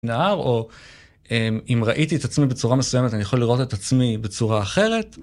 נער, או אם ראיתי את עצמי בצורה מסוימת, אני יכול לראות את עצמי בצורה אחרת,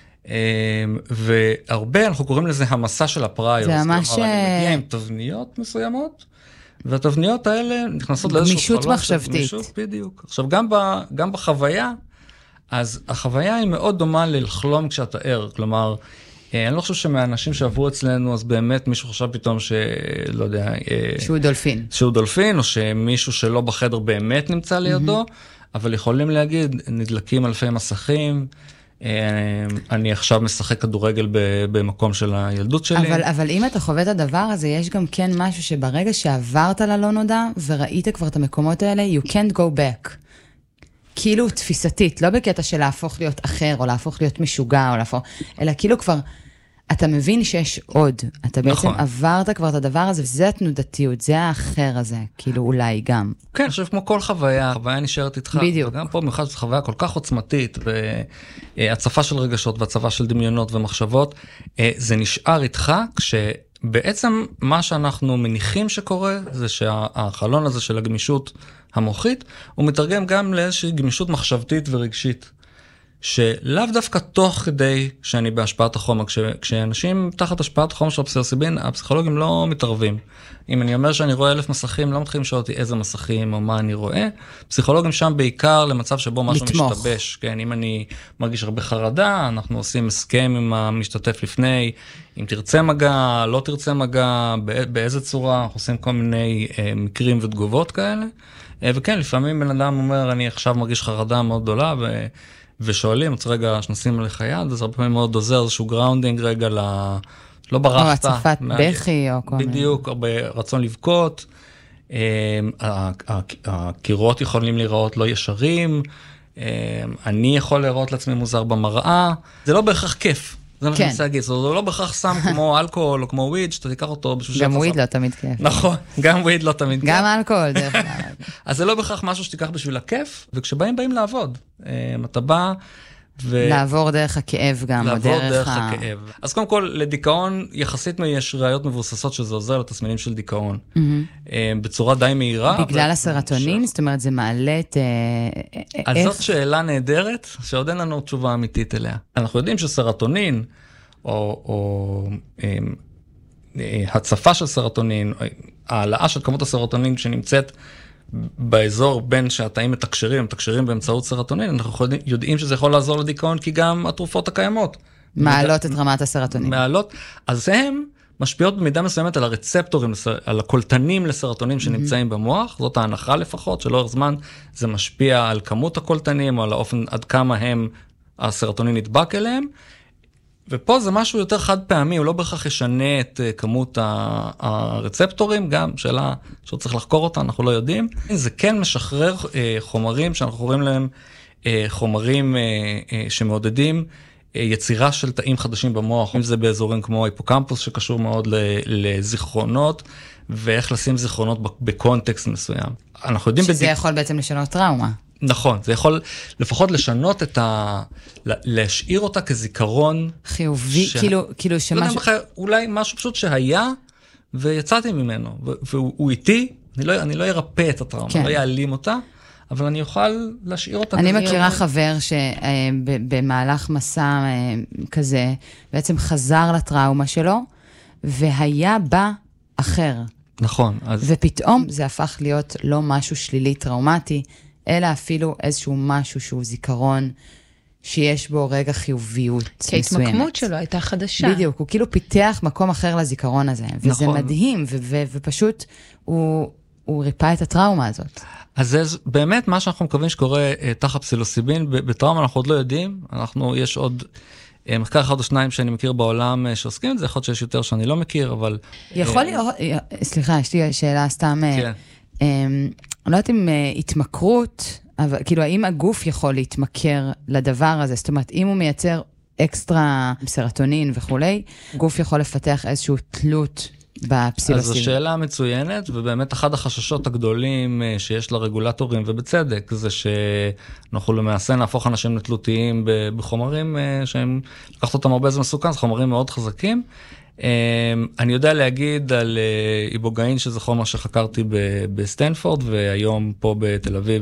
והרבה אנחנו קוראים לזה המסע של הפראיוס. זה ממש... כלומר, אני מגיע עם תבניות מסוימות, והתבניות האלה נכנסות לאיזשהו חלום. גמישות מחשבתית. גמישות, בדיוק. עכשיו, גם בחוויה, אז החוויה היא מאוד דומה לחלום כשאתה ער, כלומר, אני לא חושב שמאנשים שעברו אצלנו, אז באמת מישהו חשב פתאום שלא יודע... שהוא דולפין. שהוא דולפין, או שמישהו שלא בחדר באמת נמצא לידו, אבל יכולים להגיד, נדלקים אלפי מסכים, אני עכשיו משחק כדורגל במקום של הילדות שלי. אבל אם אתה חווה את הדבר הזה, יש גם כן משהו שברגע שעברת ללא נודע, וראית כבר את המקומות האלה, you can't go back. כאילו תפיסתית, לא בקטע של להפוך להיות אחר, או להפוך להיות משוגע, או להפוך, אלא כאילו כבר, אתה מבין שיש עוד. אתה בעצם עברת כבר את הדבר הזה, וזה התנודתיות, זה האחר הזה, כאילו אולי גם. כן, אני חושב כמו כל חוויה, חוויה נשארת איתך. בדיוק. וגם פה במיוחד זו חוויה כל כך עוצמתית, והצפה של רגשות, והצפה של דמיונות ומחשבות, זה נשאר איתך, כשבעצם מה שאנחנו מניחים שקורה, זה שהחלון הזה של הגמישות המוחית, הוא מתרגם גם לאיזושהי גמישות מחשבתית ורגשית. שלאו דווקא תוך כדי שאני בהשפעת החומר, כשאנשים תחת השפעת החומר של הפסילוציבין, הפסיכולוגים לא מתערבים. אם אני אומר שאני רואה 1,000 מסכים, לא מתחילים לשאול אותי איזה מסכים או מה אני רואה. פסיכולוגים שם בעיקר למצב שבו משהו משתבש. כן, אם אני מרגיש הרבה חרדה, אנחנו עושים הסכם עם המשתתף לפני, אם תרצה מגע, לא תרצה מגע, באיזה צורה, אנחנו עושים כל מיני מקרים ותגובות כאלה. וכן, לפעמים בן אדם אומר, אני עכשיו מרגיש חרדה מאוד גדולה, ושואלים, אז רגע, שנשים עליך יד, אז הרבה פעמים מאוד עוזר איזשהו גראונדינג רגע לא ברחת. או הצפת בכי או כל מיני. בדיוק, או ברצון לבכות. הקירות יכולים להיראות לא ישרים. אני יכול להיראות לעצמי מוזר במראה. זה לא בהכרח כיף. זה מה שאני רוצה להגיד. זה לא בהכרח סם כמו אלכוהול או כמו וויד, שאתה תיקח אותו בשביל גם וויד לא תמיד כיף. נכון, גם וויד לא תמיד כיף. גם אלכוהול, דרך כלל. אז זה לא בהכרח משהו שתיקח בשביל הכיף, וכשבאים לעבוד. אתה בא לעבור דרך הכאב גם, או דרך הכאב. אז קודם כל, לדיכאון, יחסית יש ראיות מבוססות שזה עוזר לתסמינים של דיכאון. בצורה די מהירה. בגלל הסרטונין? זאת אומרת, זה מעלה את... אז זאת שאלה נהדרת, שעוד אין לנו תשובה אמיתית אליה. אנחנו יודעים שסרטונין, או הצפה של סרטונין, העלאה של כמות הסרטונין שנמצאת באזור בין שהתאים מתקשרים באמצעות סרטונין, אנחנו יודעים שזה יכול לעזור לדיכאון, כי גם התרופות הקיימות. מעלות את רמת הסרטונין. מעלות, אז הם משפיעות במידה מסוימת על הרצפטורים, על הקולטנים לסרטונין שנמצאים במוח, זאת ההנחה לפחות, שלאורך זמן זה משפיע על כמות הקולטנים, או על האופן עד כמה הסרטונין נדבק אליהם, ופה זה משהו יותר חד פעמי, הוא לא בהכרח ישנה את כמות הרצפטורים, גם שאלה שצריך לחקור אותה, אנחנו לא יודעים. זה כן משחרר חומרים שאנחנו קוראים להם חומרים שמעודדים יצירה של תאים חדשים במוח, אם זה באזורים כמו היפוקמפוס שקשור מאוד לזיכרונות, ואיך לשים זיכרונות בקונטקסט מסוים. אנחנו יודעים שזה יכול בעצם לשנות טראומה. נכון, זה יכול לפחות לשנות להשאיר אותה כזיכרון חיובי, כאילו שמשהו... אולי משהו פשוט שהיה, ויצאתי ממנו, והוא איתי, אני לא ארפא את הטראומה, לא יעלים אותה, אבל אני אוכל להשאיר אותה. אני מכירה חבר שבמהלך מסע כזה, בעצם חזר לטראומה שלו, והיה בה אחר. נכון. ופתאום זה הפך להיות לא משהו שלילי טראומטי, אלא אפילו איזשהו משהו שהוא זיכרון, שיש בו רגע חיוביות מסוימת. כי ההתמקמות שלו הייתה חדשה. בדיוק, הוא כאילו פיתח מקום אחר לזיכרון הזה, וזה מדהים, ופשוט הוא ריפא את הטראומה הזאת. אז זה באמת מה שאנחנו מקווים שקורה תחת פסילוציבין, בטראומה אנחנו עוד לא יודעים, יש עוד מחקר אחד או שניים שאני מכיר בעולם שעוסקים את זה, יכול להיות שיש יותר שאני לא מכיר, אבל... יכול להיות, סליחה, יש לי שאלה סתם... כן. אני לא יודעת אם התמכרות, אבל כאילו האם הגוף יכול להתמכר לדבר הזה, זאת אומרת, אם הוא מייצר אקסטרה סרטונין וכולי, גוף יכול לפתח איזשהו תלות בפסילוציבין. אז זו שאלה מצוינת, ובאמת אחד החששות הגדולים שיש לרגולטורים, ובצדק, זה שאנחנו למעשה נהפוך אנשים לתלותיים בחומרים שהם, לקחת אותם הרבה זמן מסוכן, זה חומרים מאוד חזקים, אני יודע להגיד על איבוגאין, שזה חומר שחקרתי בסטנפורד, והיום פה בתל אביב